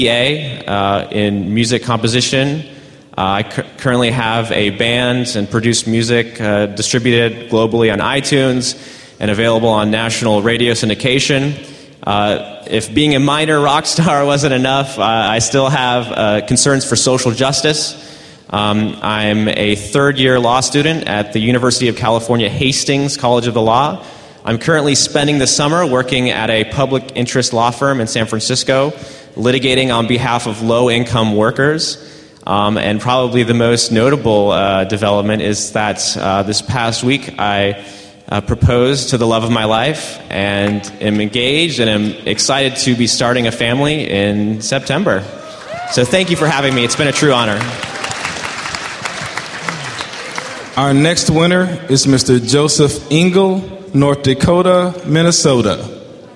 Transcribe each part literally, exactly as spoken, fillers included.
B A uh, in music composition. Uh, I cu- currently have a band and produce music uh, distributed globally on iTunes and available on national radio syndication. Uh, if being a minor rock star wasn't enough, uh, I still have uh, concerns for social justice. Um, I'm a third-year law student at the University of California, Hastings College of the Law. I'm currently spending the summer working at a public interest law firm in San Francisco, litigating on behalf of low-income workers. Um, and probably the most notable uh, development is that uh, this past week I uh, proposed to the love of my life and am engaged and am excited to be starting a family in September. So thank you for having me. It's been a true honor. Our next winner is Mister Joseph Engel, North Dakota, Minnesota.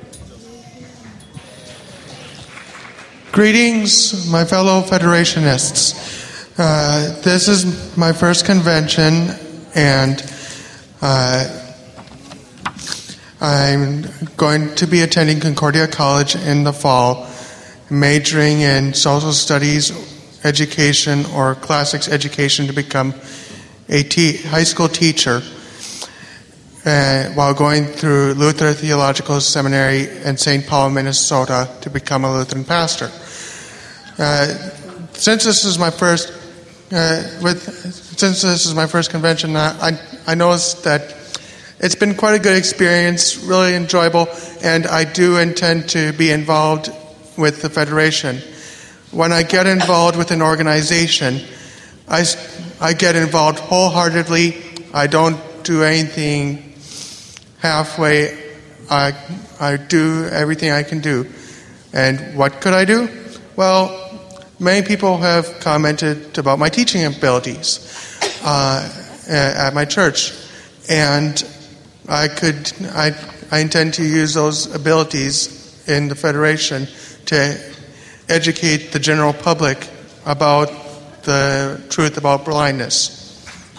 Greetings, my fellow Federationists. Uh, this is my first convention, and uh, I'm going to be attending Concordia College in the fall, majoring in social studies, education, or classics education to become a te- high school teacher, uh, while going through Luther Theological Seminary in Saint Paul, Minnesota, to become a Lutheran pastor. Uh, since this is my first, uh, with since this is my first convention, I, I I noticed that it's been quite a good experience, really enjoyable, and I do intend to be involved with the Federation. When I get involved with an organization, I I get involved wholeheartedly. I don't do anything halfway. I I do everything I can do. And what could I do? Well, many people have commented about my teaching abilities uh, at my church, and I could I I intend to use those abilities in the Federation to educate the general public about the truth about blindness.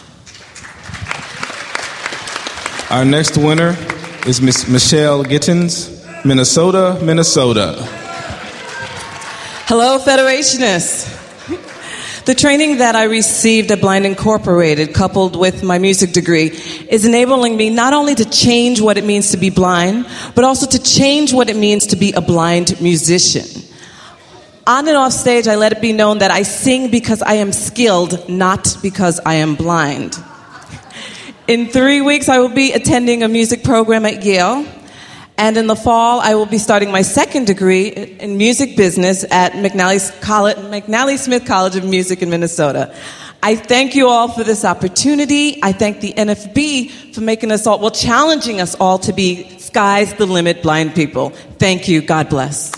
Our next winner is Miss Michelle Gittins, Minnesota, Minnesota. Hello, Federationists. The training that I received at Blind Incorporated, coupled with my music degree, is enabling me not only to change what it means to be blind, but also to change what it means to be a blind musician. On and off stage, I let it be known that I sing because I am skilled, not because I am blind. In three weeks, I will be attending a music program at Yale. And in the fall, I will be starting my second degree in music business at McNally, College, McNally Smith College of Music in Minnesota. I thank you all for this opportunity. I thank the N F B for making us all, well, challenging us all to be sky's the limit blind people. Thank you. God bless.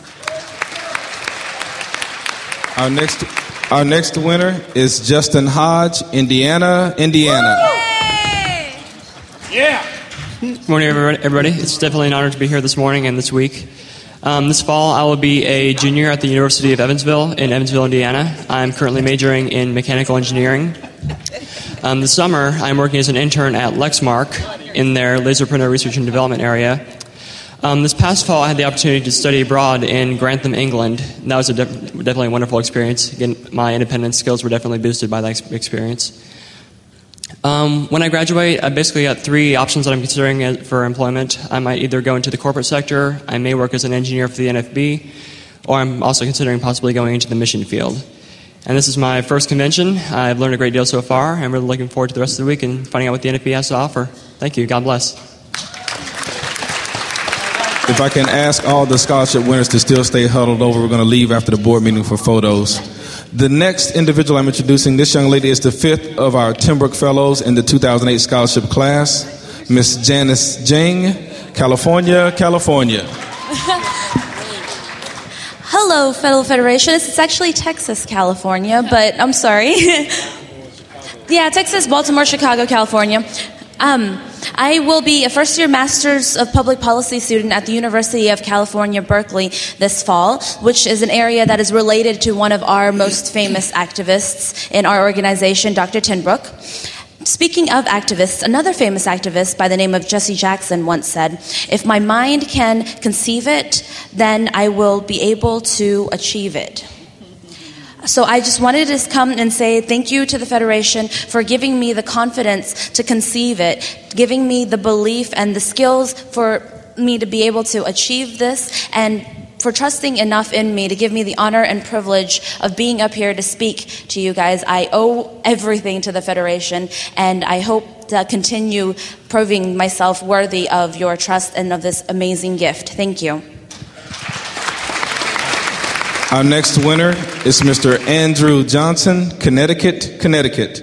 Our next, our next winner is Justin Hodge, Indiana, Indiana. Yay! Yeah. Good morning, everybody. It's definitely an honor to be here this morning and this week. Um, this fall, I will be a junior at the University of Evansville in Evansville, Indiana. I'm currently majoring in mechanical engineering. Um, this summer, I'm working as an intern at Lexmark in their laser printer research and development area. Um, this past fall, I had the opportunity to study abroad in Grantham, England. And that was a def- definitely a wonderful experience. Again, my independent skills were definitely boosted by that experience. Um, when I graduate, I basically got three options that I'm considering for employment. I might either go into the corporate sector, I may work as an engineer for the N F B, or I'm also considering possibly going into the mission field. And this is my first convention. I've learned a great deal so far. I'm really looking forward to the rest of the week and finding out what the N F B has to offer. Thank you. God bless. If I can ask all the scholarship winners to still stay huddled over, we're going to leave after the board meeting for photos. The next individual I'm introducing, this young lady is the fifth of our Timbrook Fellows in the two thousand eight scholarship class, Miss Janice Jing, California, California. Hello, fellow Federationists. It's actually Texas, California, but I'm sorry. Yeah, Texas, Baltimore, Chicago, California. Um, I will be a first-year Master's of Public Policy student at the University of California, Berkeley this fall, which is an area that is related to one of our most famous activists in our organization, Doctor Tinbrook. Speaking of activists, another famous activist by the name of Jesse Jackson once said, "If my mind can conceive it, then I will be able to achieve it." So I just wanted to come and say thank you to the Federation for giving me the confidence to conceive it, giving me the belief and the skills for me to be able to achieve this, and for trusting enough in me to give me the honor and privilege of being up here to speak to you guys. I owe everything to the Federation, and I hope to continue proving myself worthy of your trust and of this amazing gift. Thank you. Our next winner is Mister Andrew Johnson, Connecticut, Connecticut.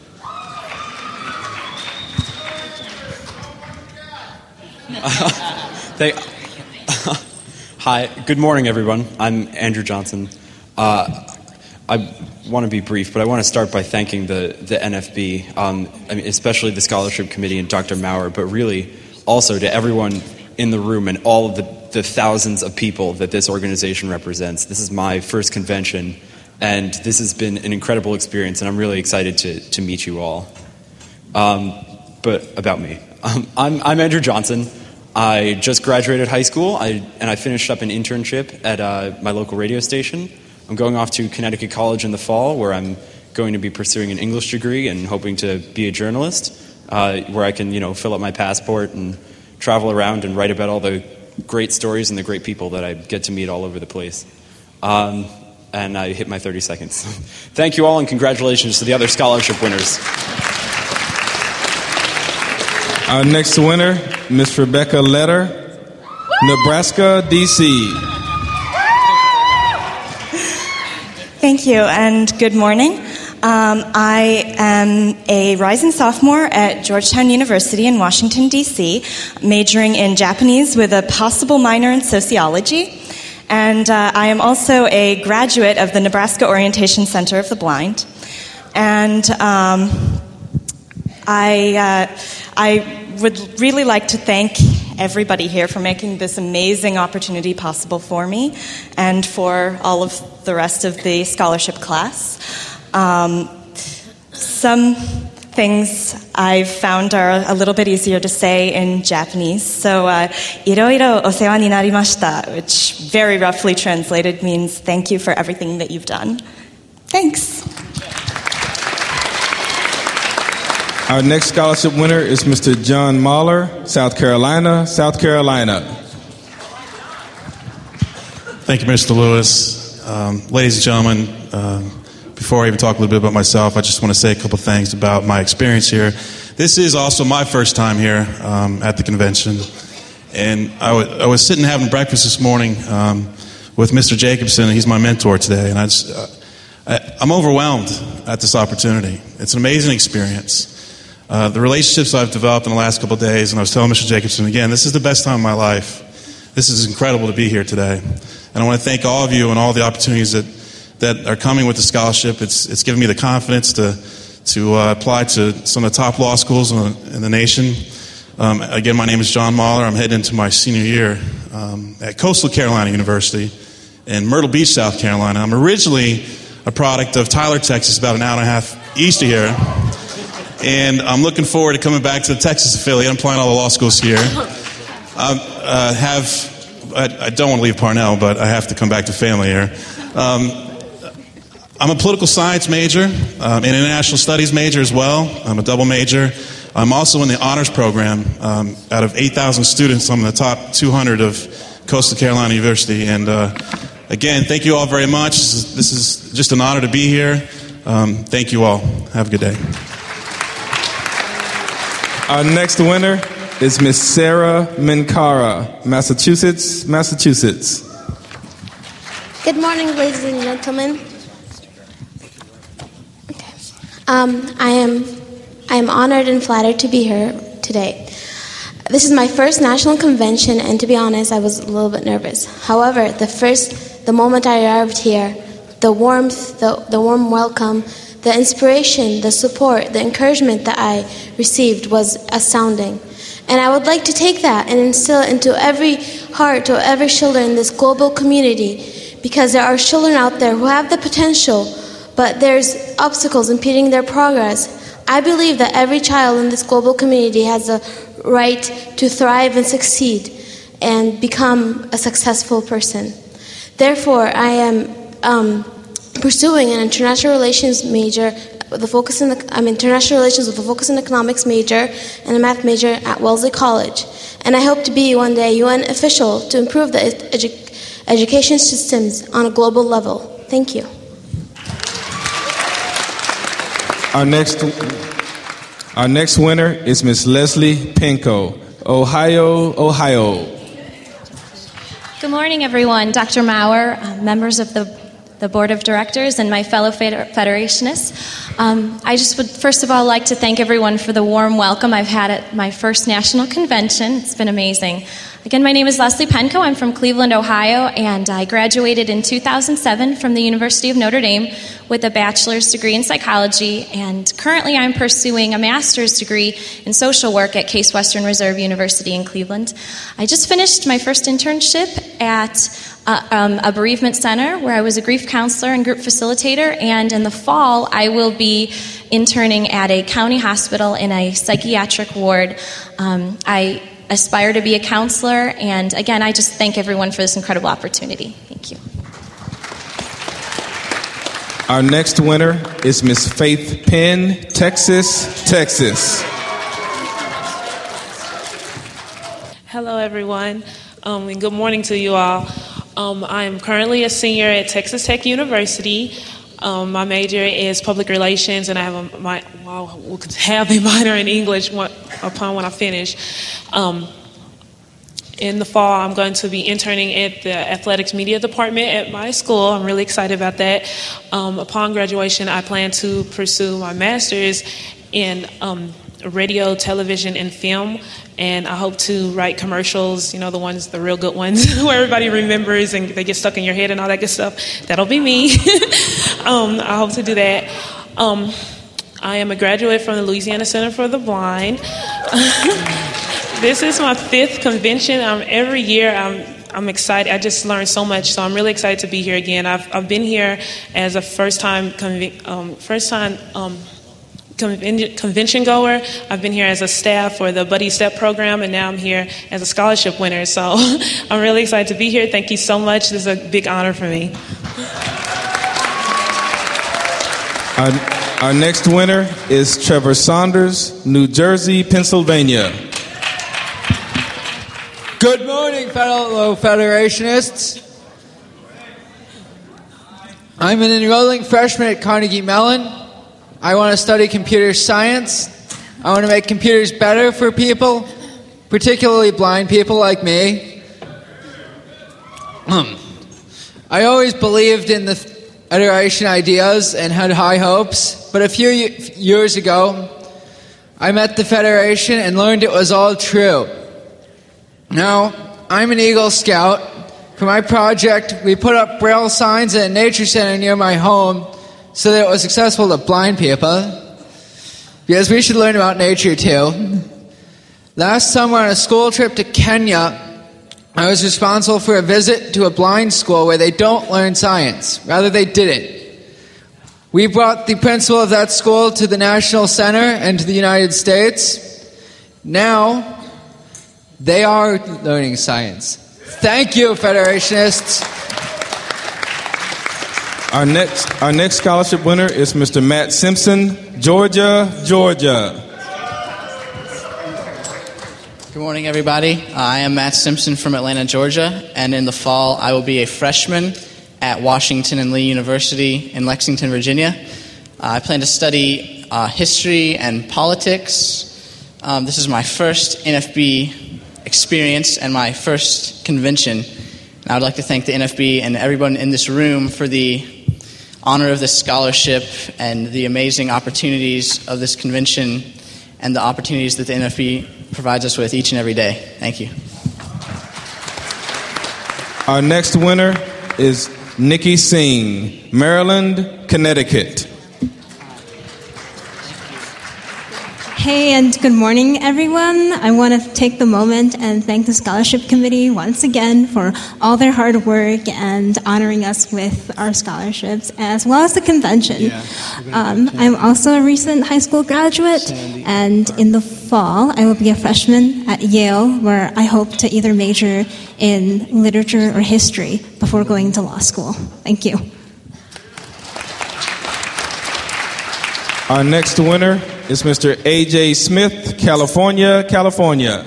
Uh, they, uh, hi, good morning, everyone. I'm Andrew Johnson. Uh, I want to be brief, but I want to start by thanking the, the N F B, um, I mean, especially the Scholarship Committee and Doctor Maurer, but really also to everyone in the room and all of the the thousands of people that this organization represents. This is my first convention, and this has been an incredible experience, and I'm really excited to, to meet you all. Um, but about me. Um, I'm, I'm Andrew Johnson. I just graduated high school, I, and I finished up an internship at uh, my local radio station. I'm going off to Connecticut College in the fall, where I'm going to be pursuing an English degree and hoping to be a journalist, uh, where I can, you know, fill up my passport and travel around and write about all the great stories and the great people that I get to meet all over the place. Um, and I hit my thirty seconds. Thank you all, and congratulations to the other scholarship winners. Our next winner, Miss Rebecca Letter, Nebraska, D C Thank you, and good morning. Um, I am a rising sophomore at Georgetown University in Washington, D C, majoring in Japanese with a possible minor in sociology. And uh, I am also a graduate of the Nebraska Orientation Center of the Blind. And um, I, uh, I would really like to thank everybody here for making this amazing opportunity possible for me and for all of the rest of the scholarship class. Um, some things I've found are a little bit easier to say in Japanese. So, uh, いろいろお世話になりました, which very roughly translated means thank you for everything that you've done. Thanks. Our next scholarship winner is Mister John Mahler, South Carolina, South Carolina. Thank you, Mister Lewis. Um, ladies and gentlemen, um, before I even talk a little bit about myself, I just want to say a couple things about my experience here. This is also my first time here um, at the convention. And I, w- I was sitting having breakfast this morning um, with Mister Jacobson, and he's my mentor today. And I just, uh, I, I'm overwhelmed at this opportunity. It's an amazing experience. Uh, the relationships I've developed in the last couple of days, and I was telling Mister Jacobson again, this is the best time of my life. This is incredible to be here today. And I want to thank all of you and all the opportunities that that are coming with the scholarship. It's it's given me the confidence to to uh, apply to some of the top law schools in the, in the nation. Um, again, my name is John Mahler. I'm heading into my senior year um, at Coastal Carolina University in Myrtle Beach, South Carolina. I'm originally a product of Tyler, Texas, about an hour and a half east of here. And I'm looking forward to coming back to the Texas affiliate. I'm applying all the law schools here. I uh, have, I, I don't want to leave Parnell, but I have to come back to family here. Um, I'm a political science major, um, an international studies major as well. I'm a double major. I'm also in the honors program. Um, out of eight thousand students, I'm in the top two hundred of Coastal Carolina University. And uh, again, thank you all very much. This is, this is just an honor to be here. Um, thank you all. Have a good day. Our next winner is Miss Sarah Minkara, Massachusetts, Massachusetts. Good morning, ladies and gentlemen. Um, I am I am honored and flattered to be here today. This is my first national convention, and to be honest, I was a little bit nervous. However, the first, the moment I arrived here, the warmth, the, the warm welcome, the inspiration, the support, the encouragement that I received was astounding. And I would like to take that and instill it into every heart of every children in this global community, because there are children out there who have the potential, but there's obstacles impeding their progress. I believe that every child in this global community has a right to thrive and succeed and become a successful person. Therefore, I am um, pursuing an international relations major with a focus in the, I mean, international relations with a focus in economics major and a math major at Wellesley College. And I hope to be one day U N official to improve the edu- education systems on a global level. Thank you. Our next, our next winner is Miss Leslie Pinko, Ohio, Ohio. Good morning, everyone. Doctor Maurer, uh, members of the, the board of directors, and my fellow feder- federationists. Um, I just would first of all like to thank everyone for the warm welcome I've had at my first national convention. It's been amazing. Again, my name is Leslie Penko. I'm from Cleveland, Ohio, and I graduated in two thousand seven from the University of Notre Dame with a bachelor's degree in psychology, and currently I'm pursuing a master's degree in social work at Case Western Reserve University in Cleveland. I just finished my first internship at uh, um, a bereavement center where I was a grief counselor and group facilitator, and in the fall I will be interning at a county hospital in a psychiatric ward. Um, I aspire to be a counselor, and again, I just thank everyone for this incredible opportunity. Thank you. Our next winner is Miss Faith Penn, Texas, Texas. Hello, everyone, um, and good morning to you all. Um, I am currently a senior at Texas Tech University. Um, my major is public relations, and I have a my well, we'll have a minor in English one, upon when I finish. Um, in the fall, I'm going to be interning at the athletics media department at my school. I'm really excited about that. Um, upon graduation, I plan to pursue my master's in um, radio, television, and film, and I hope to write commercials, you know, the ones, the real good ones, where everybody remembers and they get stuck in your head and all that good stuff. That'll be me. um, I hope to do that. Um, I am a graduate from the Louisiana Center for the Blind. This is my fifth convention. Um, every year I'm I'm excited. I just learned so much, so I'm really excited to be here again. I've I've been here as a first time conv- um, first time um, conven- convention goer. I've been here as a staff for the Buddy Step program, and now I'm here as a scholarship winner. So I'm really excited to be here. Thank you so much. This is a big honor for me. Our, our next winner is Trevor Saunders, New Jersey, Pennsylvania. Good morning, fellow Federationists. I'm an enrolling freshman at Carnegie Mellon. I want to study computer science. I want to make computers better for people, particularly blind people like me. I always believed in the Federation ideas and had high hopes, but a few years ago, I met the Federation and learned it was all true. Now, I'm an Eagle Scout. For my project, we put up Braille signs at a nature center near my home so that it was accessible to blind people, because we should learn about nature too. Last summer on a school trip to Kenya, I was responsible for a visit to a blind school where they don't learn science. Rather, they didn't. We brought the principal of that school to the National Center and to the United States. Now, they are learning science. Thank you, Federationists. Our next, our next scholarship winner is Mister Matt Simpson, Georgia, Georgia. Good morning, everybody. Uh, I am Matt Simpson from Atlanta, Georgia, and in the fall I will be a freshman at Washington and Lee University in Lexington, Virginia. Uh, I plan to study uh, history and politics. Um, this is my first N F B experience and my first convention. And I would like to thank the N F B and everyone in this room for the honor of this scholarship and the amazing opportunities of this convention and the opportunities that the N F B provides us with each and every day. Thank you. Our next winner is Nikki Singh, Maryland, Connecticut. Hey, and good morning, everyone. I want to take the moment and thank the Scholarship Committee once again for all their hard work and honoring us with our scholarships, as well as the convention. Yeah, um, I'm also a recent high school graduate, Sandy. And in the fall, I will be a freshman at Yale, where I hope to either major in literature or history before going to law school. Thank you. Our next winner is Mister A J Smith, California, California.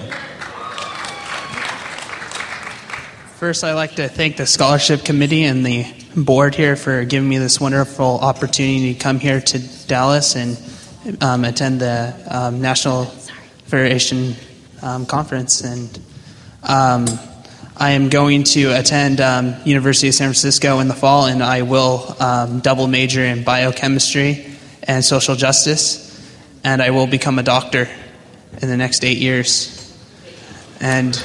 First, I'd like to thank the Scholarship Committee and the board here for giving me this wonderful opportunity to come here to Dallas and um, attend the um, National Federation um, Conference. And um, I am going to attend um, University of San Francisco in the fall, and I will um, double major in biochemistry and social justice, and I will become a doctor in the next eight years. And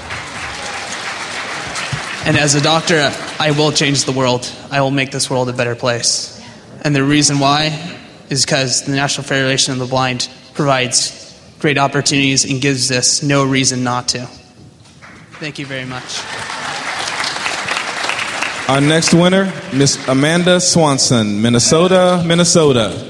and as a doctor, I will change the world. I will make this world a better place. And the reason why is because the National Federation of the Blind provides great opportunities and gives us no reason not to. Thank you very much. Our next winner, Miss Amanda Swanson, Minnesota, Minnesota.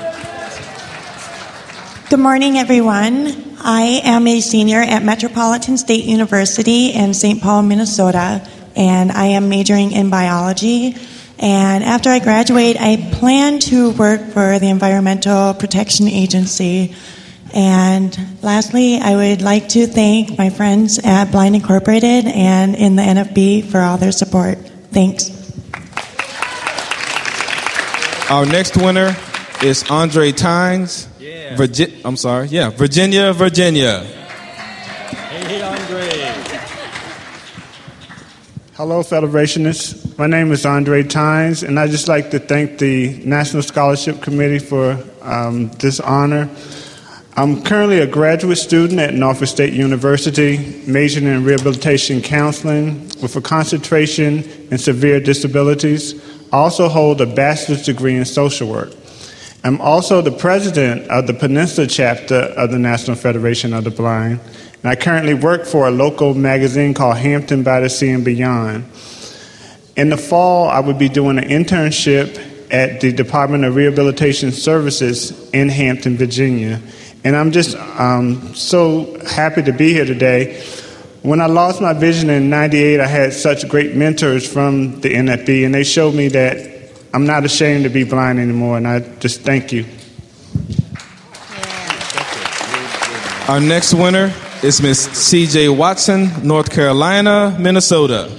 Good morning, everyone. I am a senior at Metropolitan State University in Saint Paul, Minnesota, and I am majoring in biology. And after I graduate, I plan to work for the Environmental Protection Agency. And lastly, I would like to thank my friends at Blind Incorporated and in the N F B for all their support. Thanks. Our next winner is Andre Tynes. Yeah. Virgi- I'm sorry. Yeah, Virginia, Virginia. Hey, Andre. Hello, Federationists. My name is Andre Tynes, and I'd just like to thank the National Scholarship Committee for um, this honor. I'm currently a graduate student at Norfolk State University, majoring in rehabilitation counseling with a concentration in severe disabilities. I also hold a bachelor's degree in social work. I'm also the president of the Peninsula chapter of the National Federation of the Blind, and I currently work for a local magazine called Hampton by the Sea and Beyond. In the fall, I will be doing an internship at the Department of Rehabilitation Services in Hampton, Virginia. And I'm just um, so happy to be here today. When I lost my vision in ninety-eight, I had such great mentors from the N F B, and they showed me that I'm not ashamed to be blind anymore, and I just thank you. Our next winner is Miss C J Watson, North Carolina, Minnesota.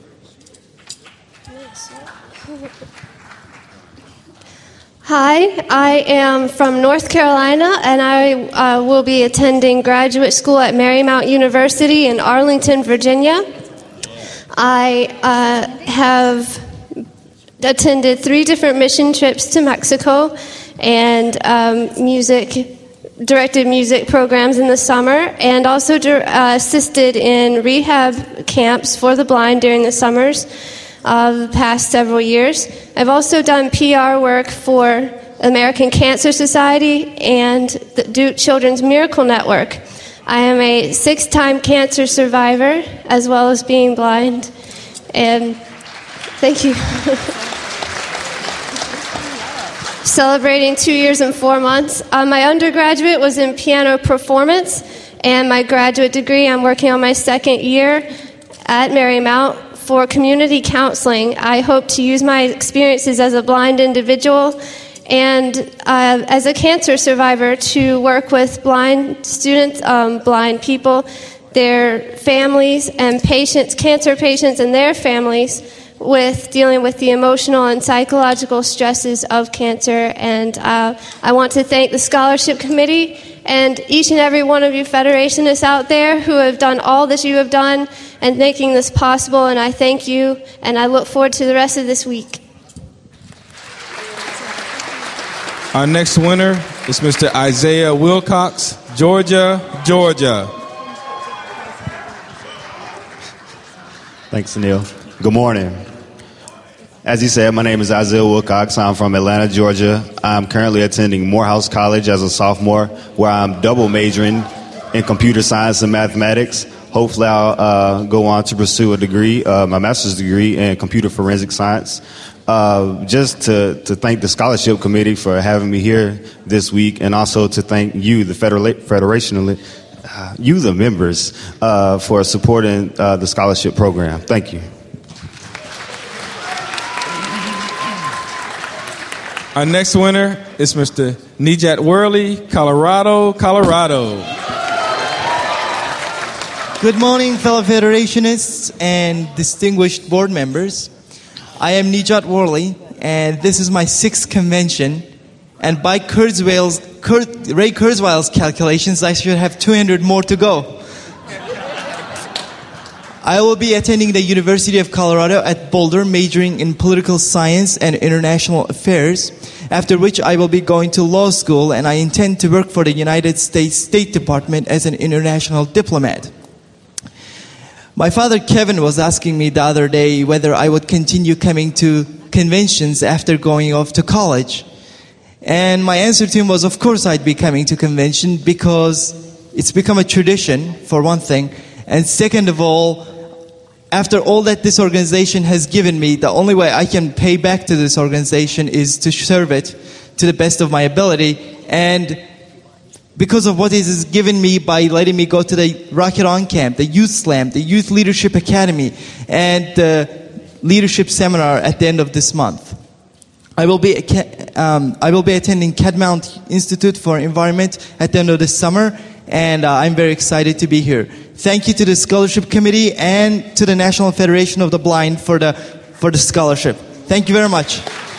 Hi, I am from North Carolina, and I uh, will be attending graduate school at Marymount University in Arlington, Virginia. I uh, have attended three different mission trips to Mexico and um, music, directed music programs in the summer, and also uh, assisted in rehab camps for the blind during the summers of the past several years. I've also done P R work for American Cancer Society and the Duke Children's Miracle Network. I am a six-time cancer survivor, as well as being blind. And thank you. Celebrating two years and four months. Uh, my undergraduate was in piano performance, and my graduate degree, I'm working on my second year at Marymount for community counseling. I hope to use my experiences as a blind individual and uh, as a cancer survivor to work with blind students, um, blind people, their families, and patients, cancer patients and their families, with dealing with the emotional and psychological stresses of cancer. And uh, I want to thank the Scholarship Committee and each and every one of you Federationists out there who have done all that you have done and making this possible, and I thank you, and I look forward to the rest of this week. Our next winner is Mister Isaiah Wilcox, Georgia, Georgia. Thanks, Neil. Good morning. As you said, my name is Isaiah Wilcox. I'm from Atlanta, Georgia. I'm currently attending Morehouse College as a sophomore, where I'm double majoring in computer science and mathematics. Hopefully I'll uh, go on to pursue a degree, uh, my master's degree in computer forensic science. Uh, just to, to thank the Scholarship Committee for having me here this week, and also to thank you, the Federa- Federation, uh, you, the members, uh, for supporting uh, the scholarship program. Thank you. Our next winner is Mister Nijat Worley, Colorado, Colorado. Good morning, fellow Federationists and distinguished board members. I am Nijat Worley, and this is my sixth convention. And by Kurzweil's, Kurt, Ray Kurzweil's calculations, I should have two hundred more to go. I will be attending the University of Colorado at Boulder, majoring in political science and international affairs, after which I will be going to law school, and I intend to work for the United States State Department as an international diplomat. My father, Kevin, was asking me the other day whether I would continue coming to conventions after going off to college. And my answer to him was, of course I'd be coming to convention because it's become a tradition, for one thing. And second of all, after all that this organization has given me, the only way I can pay back to this organization is to serve it to the best of my ability. And because of what it has given me by letting me go to the Rocket On Camp, the Youth Slam, the Youth Leadership Academy, and the Leadership Seminar at the end of this month. I will be um, I will be attending Cadmount Institute for Environment at the end of this summer, and uh, I'm very excited to be here. Thank you to the Scholarship Committee and to the National Federation of the Blind for the for the scholarship. Thank you very much.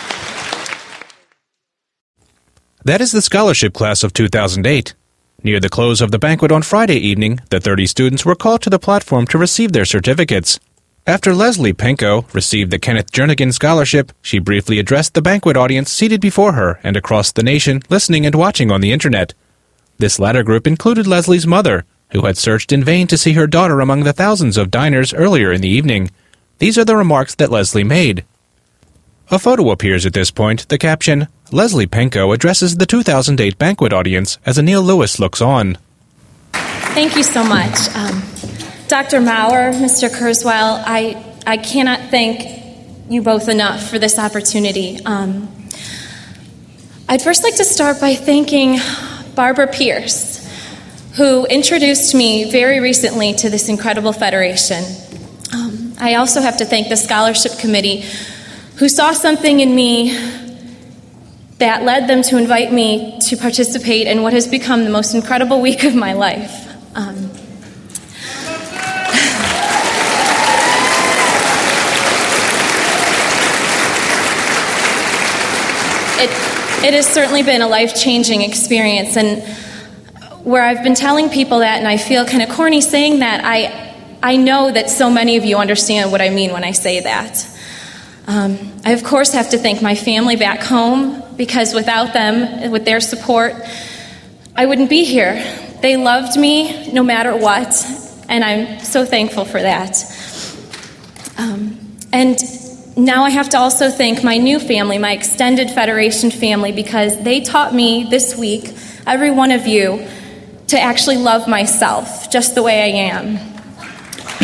That is the scholarship class of two thousand eight. Near the close of the banquet on Friday evening, the thirty students were called to the platform to receive their certificates. After Leslie Penko received the Kenneth Jernigan Scholarship, she briefly addressed the banquet audience seated before her and across the nation listening and watching on the internet. This latter group included Leslie's mother, who had searched in vain to see her daughter among the thousands of diners earlier in the evening. These are the remarks that Leslie made. A photo appears at this point, the caption, Leslie Penko addresses the two thousand eight banquet audience as Anil Lewis looks on. Thank you so much. Um, Doctor Maurer, Mister Kurzweil, I, I cannot thank you both enough for this opportunity. Um, I'd first like to start by thanking Barbara Pierce, who introduced me very recently to this incredible federation. Um, I also have to thank the Scholarship Committee, who saw something in me that led them to invite me to participate in what has become the most incredible week of my life. Um, it, it has certainly been a life-changing experience, and where I've been telling people that, and I feel kind of corny saying that, I, I know that so many of you understand what I mean when I say that. Um, I, of course, have to thank my family back home, because without them, with their support, I wouldn't be here. They loved me no matter what, and I'm so thankful for that. Um, and now I have to also thank my new family, my extended Federation family, because they taught me this week, every one of you, to actually love myself just the way I am.